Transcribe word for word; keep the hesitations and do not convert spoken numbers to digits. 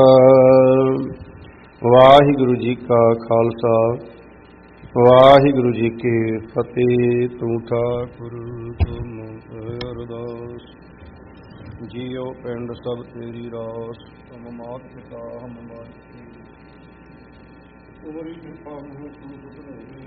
ਵਾਹਿਗੁਰੂ ਜੀ ਕਾ ਖਾਲਸਾ ਵਾਹਿਗੁਰੂ ਜੀ ਕੀ ਫਤਿਹ। ਤੂੰ ਠਾਕੁਰ ਤੁਮ ਅਰਦਾਸ ਜੀਓ ਪਿੰਡ ਸਭ ਤੇਰੀ ਰਾਸ। ਤੁਮ ਮਾਤ ਪਿਤਾ ਹਮ ਮਾਤੀ ਤੋਰੀ ਕਿਰਪਾ ਮੋਹ ਤੂੰ ਸੁਧਰੇ